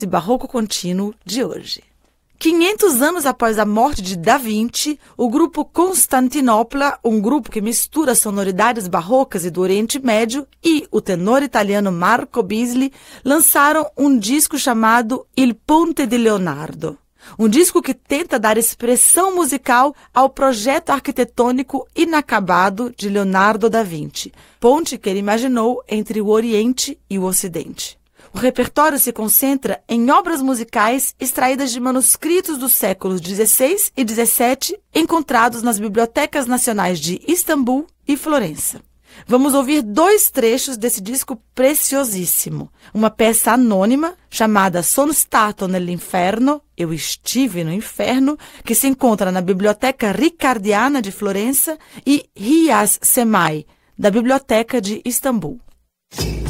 de barroco contínuo de hoje. 500 anos após a morte de Da Vinci, o grupo Constantinopla, um grupo que mistura sonoridades barrocas e do Oriente Médio, e o tenor italiano Marco Bisli lançaram um disco chamado Il Ponte di Leonardo. Um disco que tenta dar expressão musical ao projeto arquitetônico inacabado de Leonardo da Vinci, ponte que ele imaginou entre o Oriente e o Ocidente. O repertório se concentra em obras musicais extraídas de manuscritos dos séculos XVI e XVII, encontrados nas bibliotecas nacionais de Istambul e Florença. Vamos ouvir 2 trechos desse disco preciosíssimo. Uma peça anônima, chamada Sono stato nell'inferno, Eu estive no inferno, que se encontra na Biblioteca Riccardiana de Florença, e Rias Semai, da Biblioteca de Istambul.